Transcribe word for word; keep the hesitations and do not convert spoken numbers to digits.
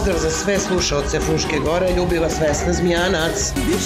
Pozdrav za sve slušaoce Fruške gore, ljubi vas Vesna Zmijanac.